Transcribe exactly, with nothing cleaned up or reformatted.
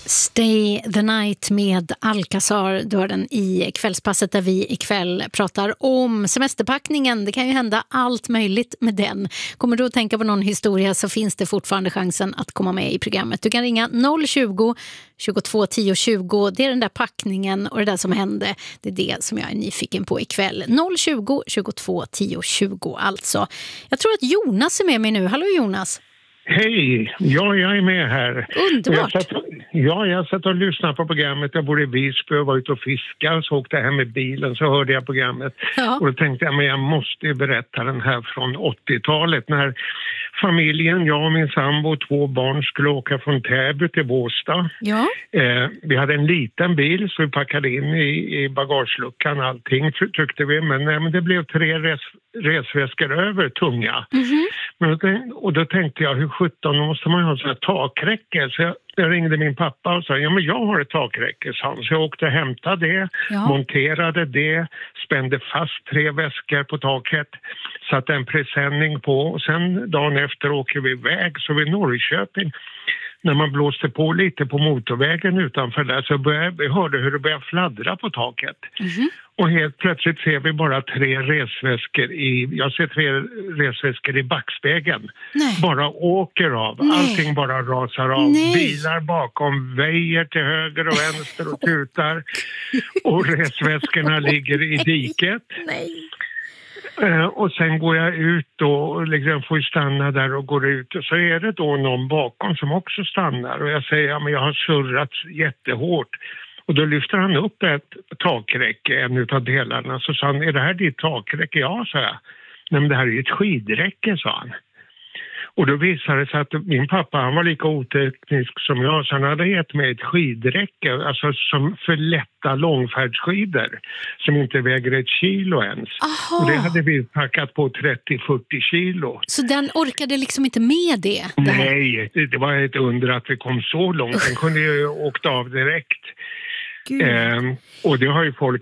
Stay the night med Alcazar, dörren i kvällspasset där vi ikväll pratar om semesterpackningen. Det kan ju hända allt möjligt med den. Kommer du att tänka på någon historia så finns det fortfarande chansen att komma med i programmet. Du kan ringa noll tjugo, tjugotvå tio tjugo. Det är den där packningen och det där som hände. Det är det som jag är nyfiken på ikväll. noll tjugo, tjugotvå tio tjugo alltså. Jag tror att Jonas är med mig nu. Hallå Jonas. Hej, ja, jag är med här. Underbart. Jag satt, ja, jag satt och lyssnade på programmet. Jag bor i Visby och var ute och fiskade. Så åkte jag hem med bilen så hörde jag programmet. Ja. Och då tänkte jag, men jag måste ju berätta den här från åttiotalet. När familjen, jag och min sambo och två barn skulle åka från Täby till Båstad. Ja. Eh, vi hade en liten bil så vi packade in i, i bagageluckan allting tyckte vi. Men, nej, men det blev tre res, resväskor över tunga. Mm-hmm. Men, och då tänkte jag, hur sjutton måste man ha så här takräcke? Så jag, jag ringde min pappa och sa, ja men jag har ett takräcke, sa han. Så jag åkte och hämtade det, Ja. monterade det, spände fast tre väskor på taket, satte en presenning på och sen dagen efter åker vi iväg. Så vid Norrköping, när man blåste på lite på motorvägen utanför där så började, vi hörde hur det började fladdra på taket. Mm-hmm. Och helt plötsligt ser vi bara tre resväskor i, jag ser tre resväskor i backspegeln. Nej. Bara åker av, Nej. allting bara rasar av. Nej. Bilar bakom väjer till höger och vänster och tutar. Och resväskorna ligger i diket. Nej. Uh, och sen går jag ut då och liksom får stanna där och går ut. Och så är det då någon bakom som också stannar. Och jag säger, ja men jag har surrat jättehårt. Och då lyfter han upp ett takräcke, en utav delarna. Så sa han, är det här ditt takräcke? Ja, sa jag. Nej men det här är ju ett skidräcke, sa han. Och då visade det sig att min pappa, han var lika oteknisk som jag. Så han hade gett mig ett skidräcke, alltså som för lätta långfärdsskidor. Som inte väger ett kilo ens. Aha. Och det hade vi packat på trettio till fyrtio kilo. Så den orkade liksom inte med det? det här. Nej, det, det var ett under att vi kom så långt. Den kunde ju åkt av direkt. Gud. Ehm, och det har ju folk